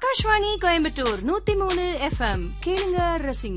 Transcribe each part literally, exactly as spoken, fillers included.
ஆகாஷ்வாணி கோயம்புத்தூர் நூத்தி மூணு எஃப்எம் கேளுங்க ரசிங்க.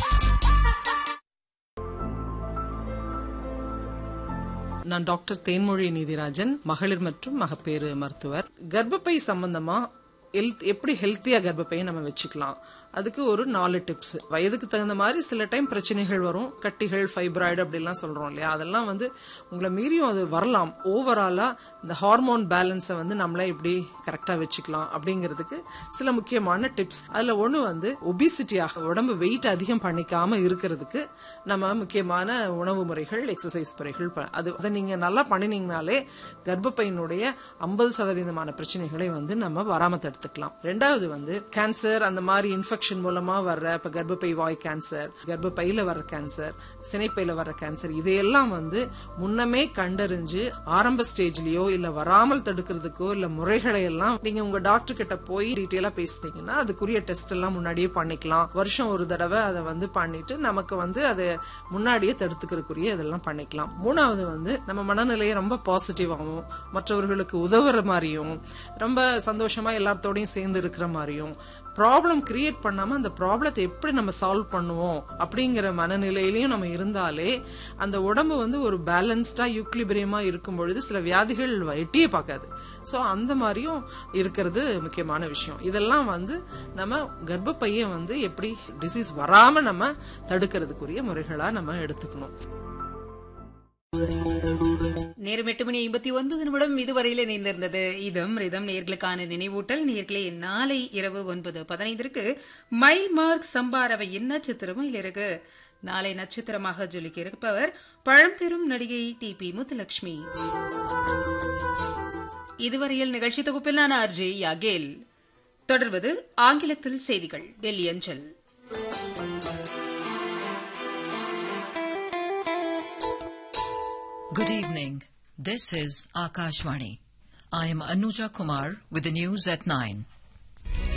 நான் டாக்டர் தேன்மொழி நீதிராஜன், மகளிர் மற்றும் மகப்பேறு மருத்துவர். கர்ப்பப்பை சம்பந்தமா ஹெல்த் எப்படி ஹெல்த்தியா கர்ப்பப்பையை நம்ம வச்சுக்கலாம், அதுக்கு ஒரு நாலு டிப்ஸ். வயதுக்கு தகுந்த மாதிரி சில டைம் பிரச்சனைகள் வரும், கட்டிகள், ஃபைப்ராய்டு அப்படிலாம் சொல்றோம் இல்லையா, அதெல்லாம் வந்து உங்களை மீறியும் அது வரலாம். ஓவராலா இந்த ஹார்மோன் பேலன்ஸை வந்து நம்மளே எப்படி கரெக்டா வச்சுக்கலாம் அப்படிங்கிறதுக்கு சில முக்கியமான டிப்ஸ். அதுல ஒண்ணு வந்து ஒபிசிட்டியாக உடம்பு வெயிட் அதிகம் பண்ணிக்காம இருக்கிறதுக்கு நம்ம முக்கியமான உணவு முறைகள், எக்ஸசைஸ் முறைகள், அது அதை நீங்க நல்லா பண்ணினீங்கனாலே கர்ப்பப்பையினுடைய ஐம்பது சதவீதமான பிரச்சனைகளை வந்து நம்ம வராம தடுத்துக்கலாம். ரெண்டாவது வந்து கேன்சர், அந்த மாதிரி இன்ஃபெக்ஷன் மூலமா வர்ற இப்ப கர்ப்பப்பை வாய் கேன்சர், கர்ப்பப்பையில வர்ற கேன்சர், சினைப்பையில வர்ற கேன்சர், இதையெல்லாம் வந்து முன்னமே கண்டறிஞ்சு ஆரம்ப ஸ்டேஜ்லயோ இல்ல வராமல் தடுக்கிறதுக்கோ இல்ல முறைகளை எல்லாம் நீங்க உங்க டாக்டர் கிட்ட போய் டீட்டெயிலா பேசினீங்கன்னா அதுக்குரிய டெஸ்ட் எல்லாம் முன்னாடியே பண்ணிக்கலாம். வருஷம் ஒரு தடவை அதை வந்து பண்ணிட்டு நமக்கு வந்து அதை முன்னாடியே தடுத்துக்கிறதுக்குரிய இதெல்லாம் பண்ணிக்கலாம். மூணாவது வந்து நம்ம மனநிலையை ரொம்ப பாசிட்டிவாகவும் மற்றவர்களுக்கு உதவுற மாதிரியும் ரொம்ப சந்தோஷமா எல்லாத்தோடையும் சேர்ந்து இருக்கிற மாதிரியும் ப்ராப்ளம் கிரியேட் பண்ணாம அந்த ப்ராப்ளத்தை எப்படி நம்ம சால்வ் பண்ணுவோம் அப்படிங்கிற மனநிலையிலையும் நம்ம இருந்தாலே அந்த உடம்பு வந்து ஒரு பேலன்ஸ்டா யூக்லிபிரியமா இருக்கும் பொழுது சில வியாதிகள் எட்டியே பார்க்காது. ஸோ அந்த மாதிரியும் இருக்கிறது முக்கியமான விஷயம். இதெல்லாம் வந்து நம்ம கர்ப்பப்பையை வந்து எப்படி டிசீஸ் வராம நம்ம தடுக்கிறதுக்குரிய முறைகளா நம்ம எடுத்துக்கணும். நேரம் எட்டு மணி ஐம்பத்தி ஒன்பது நிமிடம். இதுவரையில் இணைந்திருந்தது இதம் ரிதம் நேர்களுக்கான நினைவூட்டல். நேர்களே, நாளை இரவு ஒன்பது பதினைந்திற்கு மைல் மார்க் சம்பாரவையின் நட்சத்திரம் இருக்கு. நாளை நட்சத்திரமாக ஜொலிக்க இருப்பவர் பழம்பெரும் நடிகை டி பி முத்துலட்சுமி. இதுவரையில் நிகழ்ச்சி தொகுப்பில் நான் ஆர்ஜே யாகேல். தொடர்வது ஆங்கிலத்தில் செய்திகள், டெல்லி அஞ்சல். Good evening. This is Akashvani. I am Anuja Kumar with the news at nine.